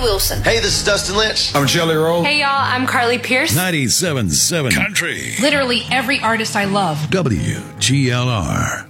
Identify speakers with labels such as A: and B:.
A: Wilson.
B: Hey, this is Dustin Lynch.
C: I'm Jelly Roll.
A: Hey, y'all, I'm Carly Pierce.
D: 97.7 Country.
E: Literally every artist I love.
D: WGLR.